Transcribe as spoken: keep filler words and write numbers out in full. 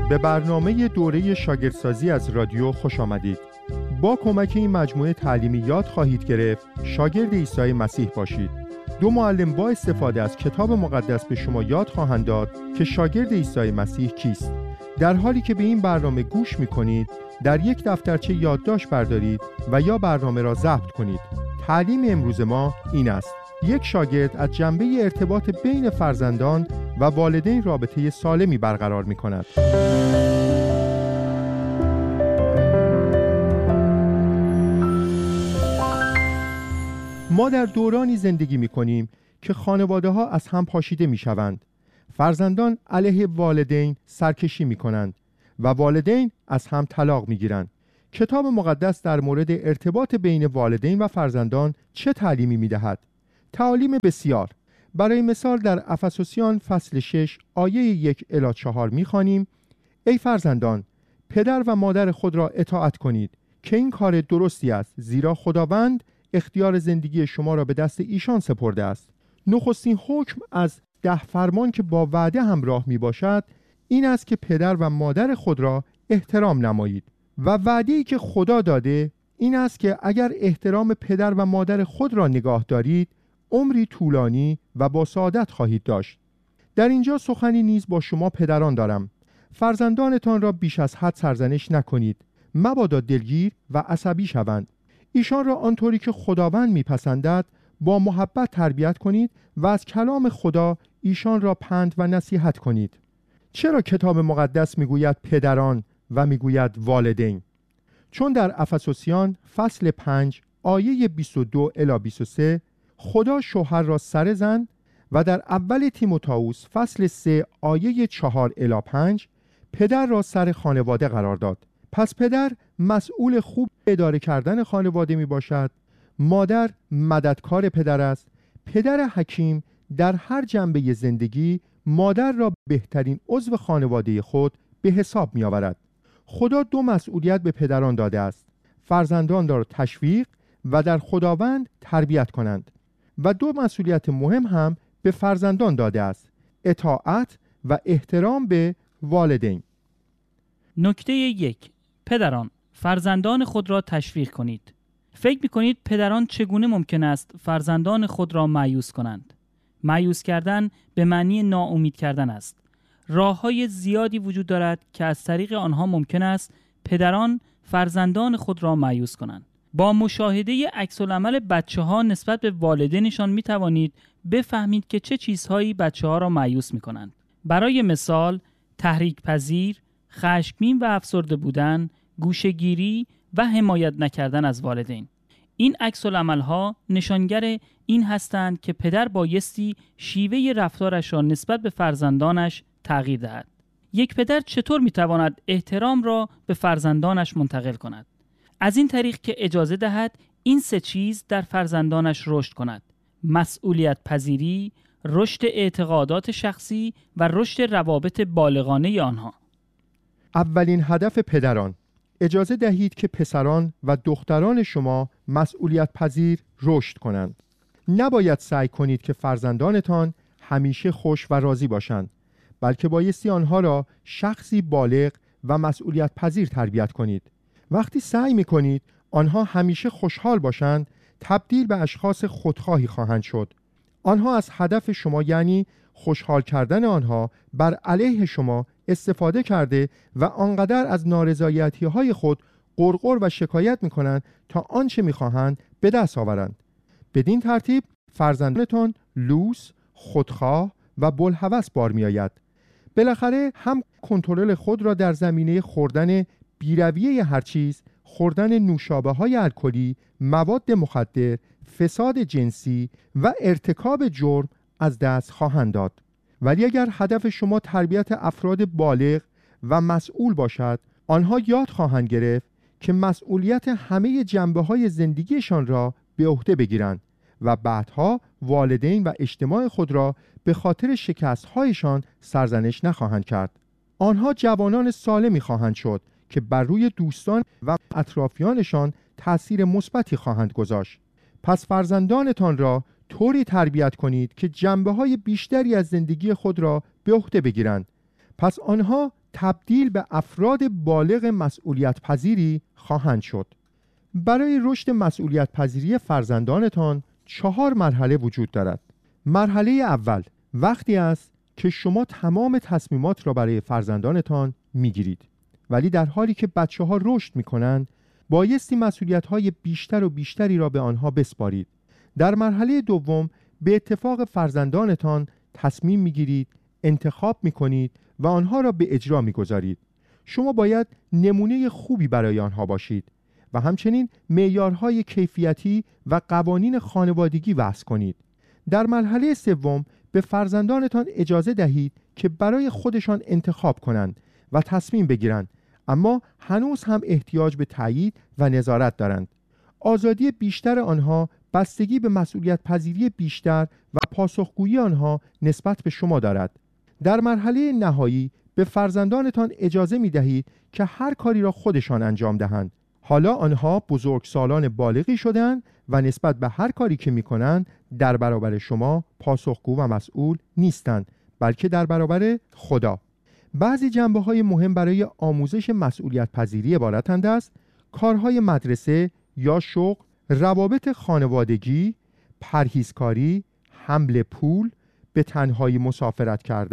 به برنامه دوره شاگردسازی از رادیو خوش آمدید. با کمک این مجموعه تعلیمی یاد خواهید گرفت شاگرد عیسی مسیح باشید. دو معلم با استفاده از کتاب مقدس به شما یاد خواهند داد که شاگرد عیسی مسیح کیست. در حالی که به این برنامه گوش می‌کنید، در یک دفترچه یادداشت بردارید و یا برنامه را ضبط کنید. تعلیم امروز ما این است: یک شاگرد از جنبه ارتباط بین فرزندان و والدین رابطه سالمی برقرار می‌کند. ما در دورانی زندگی می‌کنیم که خانواده‌ها از هم پاشیده می‌شوند. فرزندان علیه والدین سرکشی می‌کنند و والدین از هم طلاق می‌گیرند. کتاب مقدس در مورد ارتباط بین والدین و فرزندان چه تعلیمی می‌دهد؟ تعالیم بسیار. برای مثال در افسوسیان فصل شش آیه یک الی چهار می‌خوانیم: ای فرزندان، پدر و مادر خود را اطاعت کنید که این کار درستی است، زیرا خداوند اختیار زندگی شما را به دست ایشان سپرده است. نخستین حکم از ده فرمان که با وعده همراه می باشد این است که پدر و مادر خود را احترام نمایید و وعده‌ای که خدا داده این است که اگر احترام پدر و مادر خود را نگاه دارید عمری طولانی و با سعادت خواهید داشت. در اینجا سخنی نیز با شما پدران دارم. فرزندانتان را بیش از حد سرزنش نکنید، مبادا دلگیر و عصبی شوند. ایشان را آنطوری که خداوند میپسندد با محبت تربیت کنید و از کلام خدا ایشان را پند و نصیحت کنید. چرا کتاب مقدس میگوید پدران و میگوید والدین؟ چون در افسوسیان فصل پنج آیه بیست و دو الی بیست و سه خدا شوهر را سر زن و در اول تیموتائوس فصل سه آیه چهار الی پنج پدر را سر خانواده قرار داد. پس پدر مسئول خوب اداره کردن خانواده می باشد، مادر مددکار پدر است. پدر حکیم در هر جنبه زندگی مادر را بهترین عضو خانواده خود به حساب می آورد. خدا دو مسئولیت به پدران داده است: فرزندان را تشویق و در خداوند تربیت کنند. و دو مسئولیت مهم هم به فرزندان داده است: اطاعت و احترام به والدین. نکته یک: پدران، فرزندان خود را تشویق کنید. فکر می‌کنید پدران چگونه ممکن است فرزندان خود را مایوس کنند؟ مایوس کردن به معنی ناامید کردن است. راه‌های زیادی وجود دارد که از طریق آنها ممکن است پدران فرزندان خود را مایوس کنند. با مشاهده عکس‌العمل بچه‌ها نسبت به والدینشان می‌توانید بفهمید که چه چیزهایی بچه‌ها را مایوس می‌کنند. برای مثال، تحریک پذیر، خشمگین و افسرده بودن، گوشه‌گیری و حمایت نکردن از والدین. این عکس‌العمل‌ها نشانگر این هستند که پدر بایستی شیوه رفتارش را نسبت به فرزندانش تغییر دهد. یک پدر چطور می‌تواند احترام را به فرزندانش منتقل کند؟ از این طریق که اجازه دهد این سه چیز در فرزندانش رشد کند: مسئولیت پذیری، رشد اعتقادات شخصی و رشد روابط بالغانه آنها. اولین هدف پدران: اجازه دهید که پسران و دختران شما مسئولیت پذیر رشد کنند. نباید سعی کنید که فرزندانتان همیشه خوش و راضی باشند، بلکه بایستی آنها را شخصی بالغ و مسئولیت پذیر تربیت کنید. وقتی سعی می‌کنید آنها همیشه خوشحال باشند، تبدیل به اشخاص خودخواهی خواهند شد. آنها از هدف شما، یعنی خوشحال کردن آنها، بر علیه شما استفاده کرده و آنقدر از نارضایتی‌های خود غرغر و شکایت می‌کنند تا آنچه می‌خواهند به دست آورند. بدین ترتیب فرزندانتان لوس، خودخواه و بوالهوس بار می‌آید. بالاخره هم کنترل خود را در زمینه خوردن بی‌رویه هر چیز، خوردن نوشابه‌های الکلی، مواد مخدر، فساد جنسی و ارتکاب جرم از دست خواهند داد. ولی اگر هدف شما تربیت افراد بالغ و مسئول باشد، آنها یاد خواهند گرفت که مسئولیت همه جنبه‌های زندگیشان را به عهده بگیرند و بعدها والدین و اجتماع خود را به خاطر شکست‌هایشان سرزنش نخواهند کرد. آنها جوانان سالمی خواهند شد که بر روی دوستان و اطرافیانشان تأثیر مثبتی خواهند گذاشت. پس فرزندانتان را طوری تربیت کنید که جنبه‌های بیشتری از زندگی خود را به عهده بگیرند. پس آنها تبدیل به افراد بالغ مسئولیت پذیری خواهند شد. برای رشد مسئولیت پذیری فرزندانتان چهار مرحله وجود دارد. مرحله اول وقتی است که شما تمام تصمیمات را برای فرزندانتان میگیرید، ولی در حالی که بچه ها رشد میکنند بایستی مسئولیت های بیشتر و بیشتری را به آنها بسپارید. در مرحله دوم به اتفاق فرزندانتان تصمیم میگیرید، انتخاب میکنید و آنها را به اجرا میگذارید. شما باید نمونه خوبی برای آنها باشید و همچنین معیارهای کیفیتی و قوانین خانوادگی وضع کنید. در مرحله سوم به فرزندانتان اجازه دهید که برای خودشان انتخاب کنند و تصمیم بگیرند، اما هنوز هم احتیاج به تأیید و نظارت دارند. آزادی بیشتر آنها بستگی به مسئولیت پذیری بیشتر و پاسخگویی آنها نسبت به شما دارد. در مرحله نهایی به فرزندانتان اجازه می دهید که هر کاری را خودشان انجام دهند. حالا آنها بزرگسالان بالغی شدند و نسبت به هر کاری که می کنند در برابر شما پاسخگو و مسئول نیستند، بلکه در برابر خدا. بعضی جنبه‌های مهم برای آموزش مسئولیت پذیری عبارتند از کارهای مدرسه یا شغل، روابط خانوادگی، پرهیزکاری، حمل پول، به تنهایی مسافرت کردن